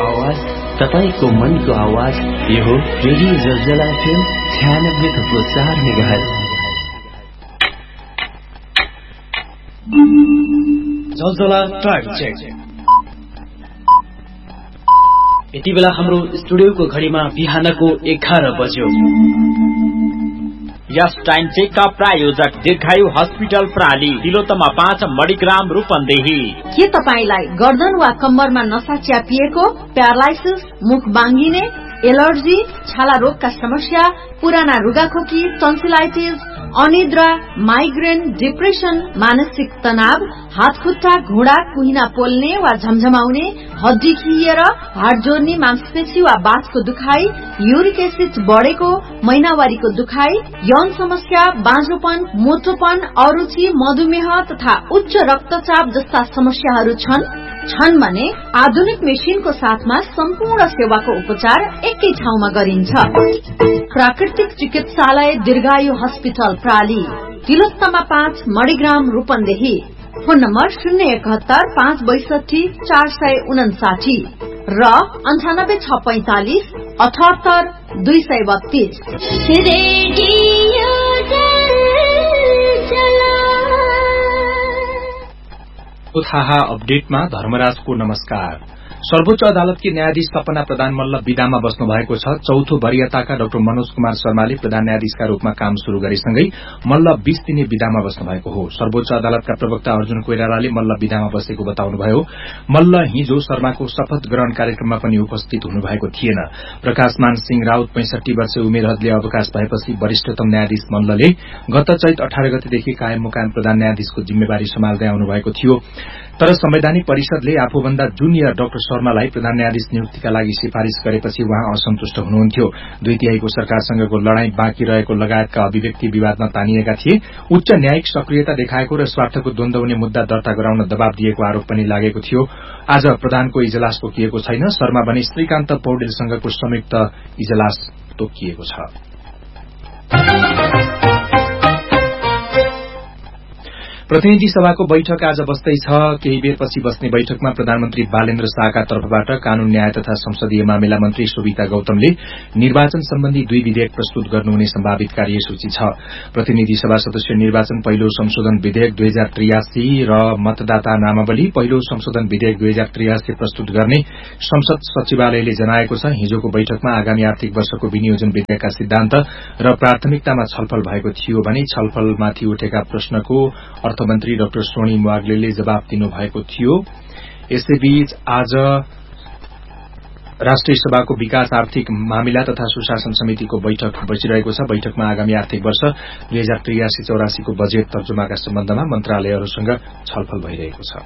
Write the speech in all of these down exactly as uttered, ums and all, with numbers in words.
आवाज, तपाईको मनको आवाज। यो हो रेडियो जलजला एफएम छयानब्बे थप्लो चार मेगाहर्ज। जलजला टाइम चेक। यति बेला हाम्रो स्टुडियोको घडीमा बिहानको एघार बज्यो। यस टाइम चेकका प्रायोजक दीर्घायु हस्पिटल प्राली, तिलोत्तमा पाँच, मणिग्राम, रूपन्देही। के तपाईलाई गर्दन वा कम्मरमा नसा च्यापिएको, प्यारालाइसिस, मुख बाङ्गिने, एलर्जी, छाला रोगका समस्या, पुराना रुगाखोकी, टन्सिलाइटिस, अनिद्रा, माइग्रेन, डिप्रेसन, मानसिक तनाव, हात खुट्टा, घुँडा, कुहिना पोल्ने वा झमझमाउने, हड्डी खिएर, हाड जोड्ने, मांसपेशी वा बाँसको दुखाई, युरिक एसिड बढेको, महिनावारीको दुखाई, यौन समस्या, बाँझोपन, मोटोपन, अरुचि, मधुमेह तथा उच्च रक्तचाप जस्ता समस्याहरू छन् छन् भने आधुनिक मेसिनको साथमा सम्पूर्ण सेवाको उपचार एकै ठाउँमा गरिन्छ। प्राकृतिक चिकित्सालय दीर्घायु हस्पिटल प्राली, तिलोत्तमा पाँच, मणिग्राम, रूपन्देही। फोन नम्बर शून्य एकहत्तर पाँच बैसठी चार सय उनासाठी र अन्ठानब्बे छ पैंतालिस अठहत्तर दुई सय बत्तीस। थाहा अपडेटमा धर्मराजको नमस्कार। सर्वोच्च अदालतकी न्यायाधीश सपना प्रधान मल्ल विदामा बस्नु भएको छ। चौथो वरियताका डाक्टर मनोज कुमार शर्माले प्रधान न्यायाधीशका रूपमा काम शुरू गरेसँगै मल्ल बीस दिने विदामा बस्नु भएको हो। सर्वोच्च अदालतका प्रवक्ता अर्जुन कोइरालाले मल्ल विदामा बसेको बताउनुभयो। मल्ल हिजो शर्माको शपथ ग्रहण कार्यक्रममा पनि उपस्थित हुनुभएको थिएन। प्रकाशमान सिंह राउत पैंसठी वर्ष उमेर हदले अवकाश भएपछि वरिष्ठतम न्यायाधीश मल्लले गत चैत अठार गतेदेखि कायम मुकाम प्रधान न्यायाधीशको जिम्मेवारी सम्हाल्दै आउनुभएको थियो। तर संवैधानिक परिषदले आफूभन्दा जुनियर डाक्टर शर्मालाई प्रधान न्यायाधीश नियुक्तिका लागि सिफारिश गरेपछि उहाँ असन्तुष्ट हुनुहुन्थ्यो। दुई तिहाईको सरकारसँगको लड़ाई बाँकी रहेको लगायतका अभिव्यक्ति विवादमा तानिएका थिए। उच्च न्यायिक सक्रियता देखाएको र स्वार्थको द्वन्द्व हुने मुद्दा दर्ता गराउन दबाव दिएको आरोप पनि लागेको थियो। आज प्रधानको इजलास तोकिएको छैन। शर्मा भने श्रीकान्त पौडेलसँगको संयुक्त इजलास तोकिएको छ। प्रतिनिधि सभाको बैठक आज बस्दैछ। केही बेरपछि बस्ने बैठकमा प्रधानमन्त्री बालेन्द्र शाहका तर्फबाट कानून न्याय तथा संसदीय मामिला मन्त्री सुविता गौतमले निर्वाचन सम्बन्धी दुई विधेयक प्रस्तुत गर्नुहुने सम्भावित कार्यसूची छ। प्रतिनिधि सभा सदस्य निर्वाचन पहिलो संशोधन विधेयक दुई हजार त्रियासी र मतदाता नामावली पहिलो संशोधन विधेयक दुई हजार त्रियासी प्रस्तुत गर्ने संसद सचिवालयले जनाएको छ। हिजोको बैठकमा आगामी आर्थिक वर्षको विनियोजन विधेयकका सिद्धान्त र प्राथमिकतामा छलफल भएको थियो भने छलफलमाथि उठेका प्रश्नको अर्थमन्त्री डाक्टर स्वर्णिम वाग्लेले जवाब दिनुभएको थियो। यसैबीच आज राष्ट्रिय सभाको विकास आर्थिक मामिला तथा सुशासन समितिको बैठक बसिरहेको छ। बैठकमा आगामी आर्थिक वर्ष दुई हजार त्रियासी चौरासीको बजेट तर्जुमाका सम्बन्धमा मन्त्रालयहरूसँग छलफल भइरहेको छ।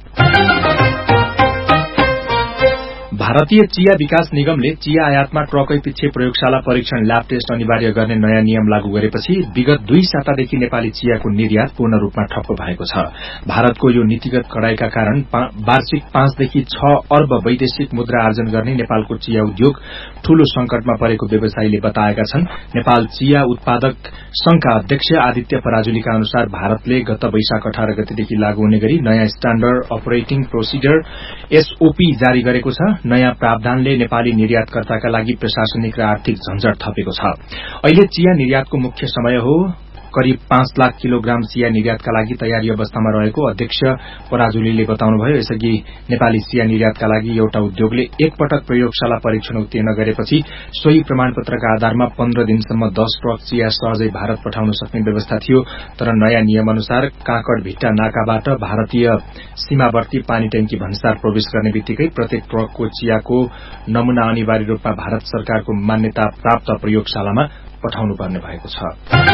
भारतीय चिया विकास निगमले चिया आयातमा ट्रकै पिच्छे प्रयोगशाला परीक्षण ल्याब टेस्ट अनिवार्य गर्ने नयाँ नियम लागू गरेपछि विगत दुई सातादेखि नेपाली चियाको निर्यात पूर्ण रूपमा ठप्प भएको छ। भारतको यो नीतिगत कडाईका कारण वार्षिक पाँचदेखि छ अर्ब वैदेशिक मुद्रा आर्जन गर्ने नेपालको चिया उद्योग ठूलो संकटमा परेको व्यवसायीले बताएका छन्। नेपाल चिया उत्पादक संघका अध्यक्ष आदित्य पराजुलीका अनुसार भारतले गत वैशाख अठार गतेदेखि लागू हुने गरी नयाँ स्ट्याण्डर्ड अपरेटिङ प्रोसिडर एसओपी जारी गरेको छ। नयाँ प्रावधानले नेपाली निर्यातकर्ताका लागि प्रशासनिक र आर्थिक झन्झट थपेको छ। अहिले चिया निर्यातको मुख्य समय हो। करिब पाँच लाख किलोग्राम चिया निर्यातका लागि तयारी अवस्थामा रहेको अध्यक्ष पराजुलीले बताउनुभयो। यसअघि नेपाली चिया निर्यातका लागि एउटा उद्योगले एकपटक प्रयोगशाला परीक्षण उत्तीर्ण गरेपछि सोही प्रमाणपत्रका आधारमा पन्ध्र दिनसम्म दस ट्रक चिया सहजै भारत पठाउन सक्ने व्यवस्था थियो। तर नयाँ नियम अनुसार काँकड़ भिट्टा नाकाबाट भारतीय सीमावर्ती पानी ट्याङ्की भन्सार प्रवेश गर्ने बित्तिकै प्रत्येक ट्रकको चियाको नमूना अनिवार्य रूपमा भारत सरकारको मान्यता प्राप्त प्रयोगशालामा पठाउनु पर्ने भएको छ।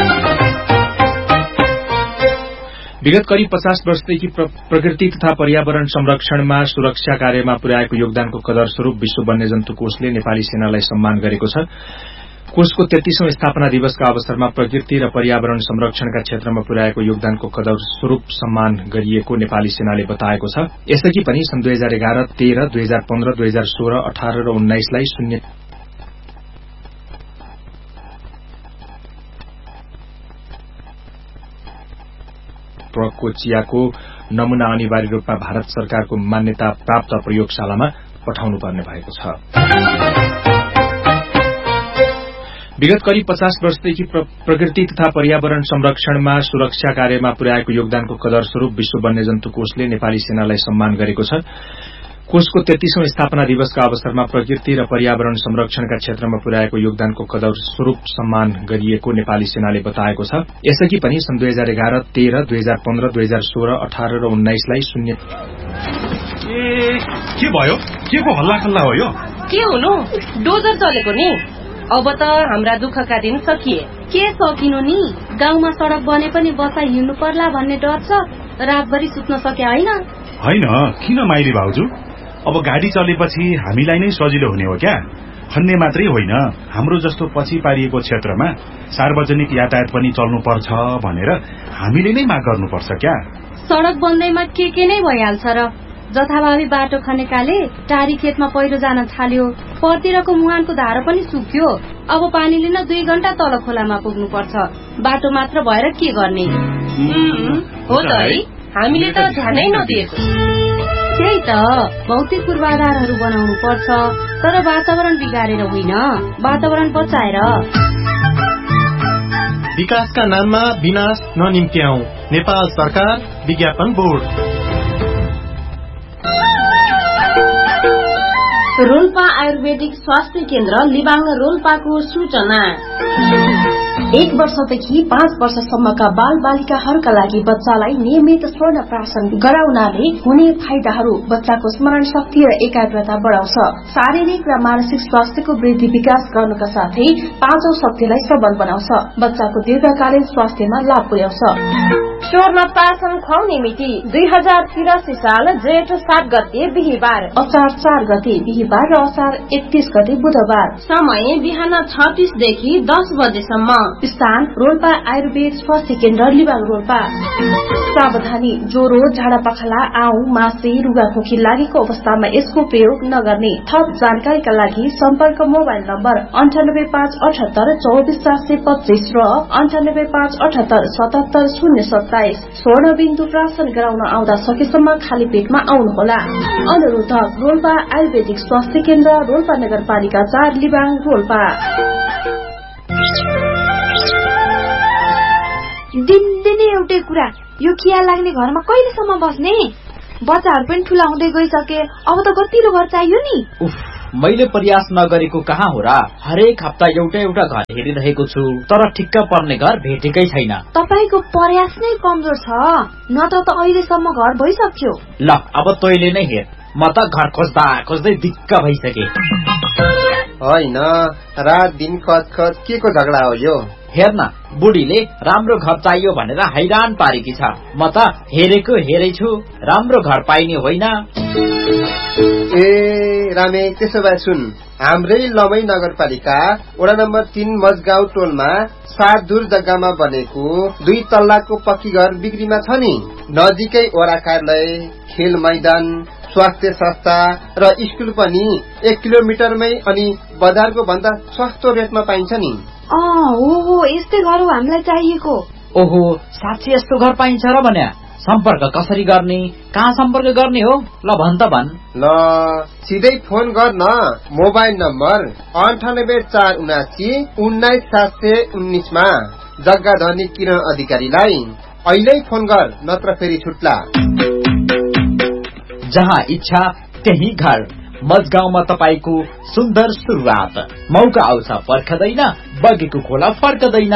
विगत करिब पचास वर्षदेखि प्रकृति तथा पर्यावरण संरक्षणमा सुरक्षा कार्यमा पुर्याएको योगदानको कदर स्वरूप विश्व वन्यजन्तु कोषले नेपाली सेनालाई सम्मान गरेको छ। कोषको तेत्तीसौं स्थापना दिवसका अवसरमा प्रकृति र पर्यावरण संरक्षणका क्षेत्रमा पुर्याएको योगदानको कदर स्वरूप सम्मान गरिएको नेपाली सेनाले बताएको छ। यसअघि पनि सन् दुई हजार एघार तेह्र दुई हजार पन्ध्र दुई हजार सोह्र अठार र उन्नाइसलाई शून्य ट्रकको चियाको नमूना अनिवार्य रूपमा भारत सरकारको मान्यता प्राप्त प्रयोगशालामा पठाउनु पर्ने भएको छ। विगत करिब पचास वर्षदेखि प्रकृति तथा पर्यावरण संरक्षणमा सुरक्षा कार्यमा पुर्याएको योगदानको कदर स्वरूप विश्व वन्यजन्तु कोषले नेपाली सेनालाई सम्मान गरेको छ। कोषको तेत्तीसौं स्थापना दिवसका अवसरमा प्रकृति र पर्यावरण संरक्षणका क्षेत्रमा पुर्याएको योगदानको कदर स्वरूप सम्मान गरिएको नेपाली सेनाले बताएको छ। यसअघि पनि सन् दुई हजार एघार तेह्र दुई हजार पन्ध्र दुई हजार सोह्र अठार र उन्नाइसलाई शून्य के भयो? के को हल्ला खल्ला हो यो? के हुनु, डोजर चलेको नि। अब त हाम्रा दुःखका दिन सकिए। के सकिनु नि, गाउँमा सड़क बने पनि बसा हिँड्नु पर्ला भन्ने डर छ। रातभरि सुत्न सके होइन? होइन, किन माइली भाउजू? अब गाडी चलेपछि हामीलाई नै सजिलो हुने हो क्या? खन्ने मात्रै होइन, हाम्रो जस्तो पछि पारिएको क्षेत्रमा सार्वजनिक यातायात पनि चल्नु पर्छ भनेर हामीले नै माग गर्नुपर्छ क्या? सड़क बन्दैमा के के नै भइहाल्छ र। जथाभावी बाटो खनेकाले टारी खेतमा पहिरो जान थाल्यो, परतिरको मुहानको धारो पनि सुक्यो। अब पानीले न दुई घण्टा तल खोलामा पुग्नु पर्छ। बाटो मात्र भएर के गर्ने? हो त है, हामीले त ध्यानै नदिएको। त्यही त, भौतिक पूर्वाधारहरू बनाउनु पर्छ, तर वातावरण बिगारेर होइन, वातावरण बचाएर। विकासका नाममा विनाश ननिम्त्याऊ। नेपाल सरकार विज्ञापन बोर्ड। रोल्पा आयुर्वेदिक स्वास्थ्य केन्द्र लिबाङ रोल्पाको सूचना। एक वर्षदेखि पाँच वर्षसम्मका बाल बालिकाहरूका लागि बच्चालाई नियमित स्वर्ण प्राशन गराउनाले हुने फाइदाहरू बच्चाको स्मरण शक्ति र एकाग्रता बढाउँछ, शारीरिक र मानसिक स्वास्थ्यको वृद्धि विकास गर्नुका साथै पाँचौं शक्तिलाई सबल बनाउँछ, बच्चाको दीर्घकालीन स्वास्थ्यमा लाभ पुर्याउँछ। स्वर्ण प्राशन खुवाउने मिति दुई हजार तिरासी साल जेठ सात गते बिहिबार, असार चार गते बिहिबार र असार एकतीस गते बुधबार। समय बिहान छत्तीस देखि दस बजेसम्म। स्थान रोल्पा आयुर्वेद स्वास्थ्य केन्द्र लिबाङ रोल्पा। सावधानी, ज्वरो, झाडा पखाला, आउ, मासे, रुगाखोकी लागेको अवस्थामा यसको प्रयोग नगर्ने। थप जानकारीका लागि सम्पर्क मोबाइल नम्बर अन्ठानब्बे पाँच अठहत्तर चौबिस चार सय पच्चीस र अन्ठानब्बे पाँच अठहत्तर सतहत्तर शून्य सत्ताइस। स्वर्ण बिन्दु प्राशन गराउन आउँदा सकेसम्म खाली पेटमा आउनुहोला। अनुरोधक रोल्पा आयुर्वेदिक स्वास्थ्य केन्द्र, रोल्पा नगरपालिका चार, लिबाङ रोल्पा। दिनदिनै एउटै कुरा, यो खिया लाग्ने घरमा कहिलेसम्म बस्ने? बच्चाहरू पनि ठूला हुँदै गइसके, अब त गतिलो घर चाहियो नि। उफ, मैले प्रयास नगरेको कहाँ हो र? हरेक हप्ता एउटा एउटा घर हेरिरहेको छु, तर ठिक्क पर्ने घर भेटेकै छैन। तपाईको प्रयास नै कमजोर छ, नत्र त अहिलेसम्म घर भइसक्यो। ल, अब तैले नै हेर, म त घर खोज्दा खोज्दै दिक्क भइसके। होइन, रात दिन खच खच के को झगडा हो यो? हेर्न, बुढीले राम्रो घर चाहियो भनेर हैरान पारेकी छ। म त हेरेको हेरै छु, राम्रो घर पाइने होइन। ए रामे, त्यसो भए सुन, हाम्रै लमै नगरपालिका वडा नम्बर तीन मजगाउँ टोलमा सात दूर जग्गामा बनेको दुई तल्लाको पक्की घर बिक्रीमा छ नि। नजिकै वडा कार्यालय, खेल मैदान, स्वास्थ्य संस्था र स्कुल पनि एक किलोमिटरमै अनि बजारको भन्दा सस्तो रेटमा पाइन्छ नि। ओहो, यस्तै घर हो हामीलाई चाहिएको। ओहो, साँच्चै यस्तो घर पाइन्छ र भने सम्पर्क कसरी गर्ने, कहाँ सम्पर्क गर्ने हो? ल भन त भन। ल, सिधै फोन गर न। मोबाइल नम्बर अन्ठानब्बे चार उनासी उन्नाइस सात सय उन्नाइसमा जग्गा धनी किरण अधिकारीलाई अहिले फोन गर, नत्र फेरि छुट्ला। जहाँ इच्छा त्यही घर, मजगाउँमा तपाईको सुन्दर सुरुवात। मौका आउँछ पर्खदैन, बगेको खोला फर्कदैन।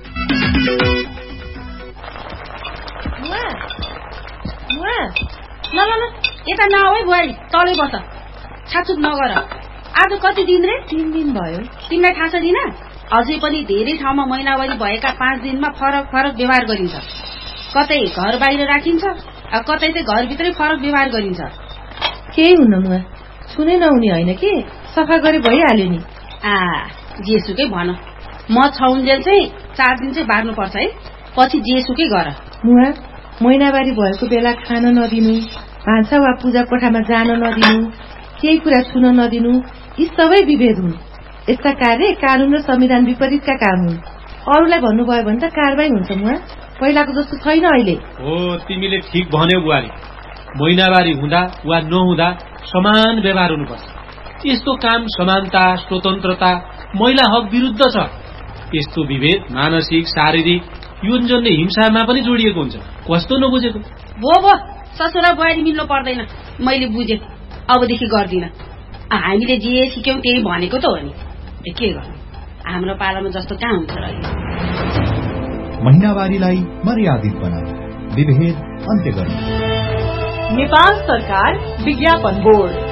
ल ल ल, यता नआऊ है बुहारी, तलै बस, छाछुट नगर। आज कति दिन रे? तीन दिन भयो। तिमीलाई थाहा छ दिन? अझै पनि धेरै ठाउँमा महिनावारी भएका पाँच दिनमा फरक फरक व्यवहार गरिन्छ। कतै घर बाहिर राखिन्छ, कतै चाहिँ घरभित्रै फरक व्यवहार गरिन्छ। केही हुन्न मुआ, सुने नहुने होइन के, सफा गरे भइहाल्यो नि। आ जेसुकै भन, म छौन्जेल चाहिँ चार दिन चाहिँ बार्नु पर्छ है, पछि जेसुकै गर। मुआ, महिनावारी भएको बेला खान नदिनु, भान्सा वा पूजा कोठामा जान नदिनु, केही कुरा छुन नदिनु, यी सबै विभेद हुन्। यस्ता कार्य कानून र संविधान विपरीतका काम हुन्। अरूलाई भन्नुभयो भने त कारवाही हुन्छ मुआ, पहिलाको जस्तो छैन अहिले। हो, तिमीले ठिक भन्यौ बुहारी। महिनावारी हुँदा वा नहुँदा समान व्यवहार हुनुपर्छ। यस्तो काम समानता, स्वतन्त्रता, महिला हक विरुद्ध छ। यस्तो विभेद मानसिक, शारीरिक, यौनजन्य हिंसामा पनि जोडिएको हुन्छ। कस्तो नबुझेको? भो भो ससुरा बुहारी मिल्नु पर्दैन। मैले बुझे, अबदेखि गर्दिन। हामीले जे सिक्यौं त्यही भनेको त हो नि। के गर्नु, हाम्रो पालामा जस्तो कहाँ हुन्छ र? महिनावारीलाई मर्यादित बनाऊ, विभेद अन्त्य गर्नु। नेपाल सरकार विज्ञापन बोर्ड।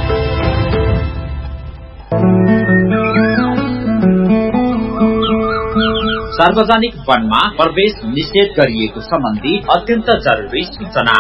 सार्वजनिक वनमा प्रवेश निषेध गरिएको सम्बन्धी अत्यन्त जरुरी सूचना।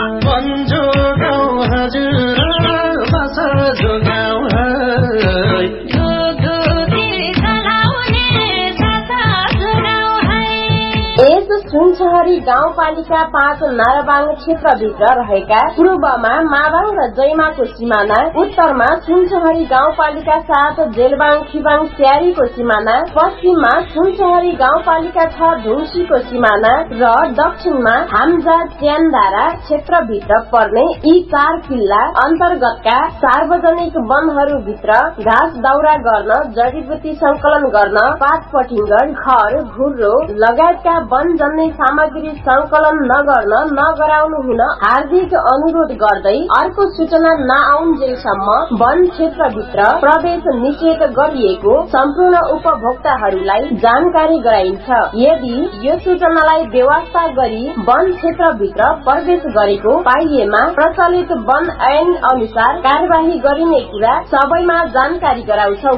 सुनसहरी गाउँपालिका पाँच नाराबाङ क्षेत्रभित्र रहेका पूर्वमा माबाङ र जैमाको सिमाना, उत्तरमा सुनसहरी गाउँपालिका सात जेलबाङ खिबाङ स्यारीको सिमाना, पश्चिममा सुनसहरी गाउँपालिका छ ढुङ्सीको सिमाना र दक्षिणमा हाम्जा च्यानधारा क्षेत्रभित्र पर्ने यी चार किल्ला अन्तर्गतका सार्वजनिक वनहरूभित्र घाँस दाउरा गर्न, जडीबुटी संकलन गर्न, पात पटिङ्गर, घर, घुर्रो लगायतका वन जन्य सामग्री संकलन नगर्न नगराउनु हुन हार्दिक अनुरोध गर्दै अर्को सूचना नआउन्जेलसम्म वन क्षेत्रभित्र प्रवेश निषेध गरिएको सम्पूर्ण उपभोक्ताहरूलाई जानकारी गराइन्छ। यदि यो सूचनालाई बेवास्ता गरी वन क्षेत्रभित्र प्रवेश गरेको पाइएमा प्रचलित वन ऐन अनुसार कार्यवाही गरिने कुरा सबैमा जानकारी गराउँछौ।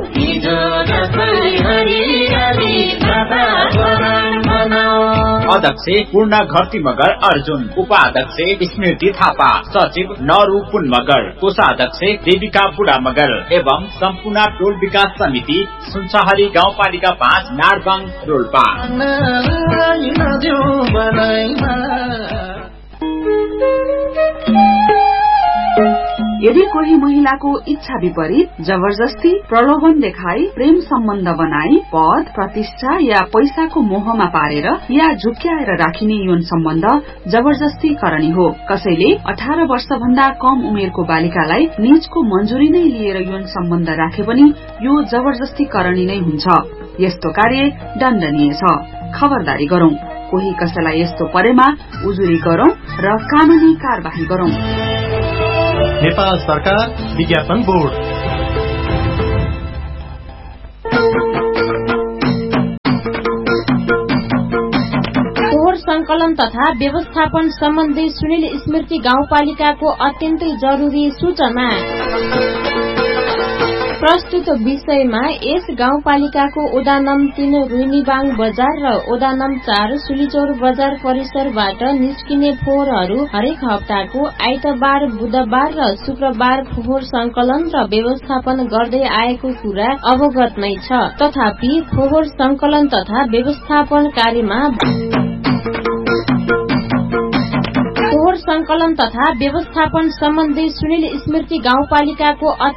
अध्यक्ष पूर्ण घरती मगर अर्जुन, उपाध्यक्ष स्मृति थापा, सचिव नरू पुन मगर, कोषाध्यक्ष देविका बुढा मगर एवं सम्पूर्ण टोल विकास समिति सुनसहरी गाउँपालिका पाँच नारबाङ रोल्पा। यदि कोही महिलाको इच्छा विपरीत जबरजस्ती, प्रलोभन देखाई, प्रेम सम्बन्ध बनाई, पद, प्रतिष्ठा या पैसाको मोहमा पारेर या झुक्क्याएर राखिने यौन सम्बन्ध जबरजस्ती करणी हो। कसैले अठार वर्ष भन्दा कम उमेरको बालिकालाई निजको मंजूरी नै लिएर यौन सम्बन्ध राखे पनि यो जबरजस्ती करणी नै हुन्छ। यस्तो कार्य दण्डनीय छ। खबरदारी गरौं, कोही कसैलाई यस्तो परेमा उजुरी गरौं र कानूनी कार्यवाही गरौं। नेपाल सरकार विज्ञापन बोर्ड। फोहोर संकलन तथा व्यवस्थापन सम्बन्धी सुनिल स्मृति गाउँपालिकाको अत्यन्तै जरुरी सूचना। प्रस्तुत विषयमा यस गाउँपालिकाको ओडा नम् तीन रुइनीबाङ बजार र ओडा नम् चार सुलिचौर बजार परिसरबाट निस्किने फोहोरहरू हरेक हप्ताको आइतबार, बुधबार र शुक्रबार फोहोर संकलन र व्यवस्थापन गर्दै आएको कुरा अवगत नै छ। तथापि फोहोर संकलन तथा व्यवस्थापन कार्यमा फोहोर संकलन तथा व्यवस्थापन सम्बन्धी सुनिल स्मृति गाउँपालिकाको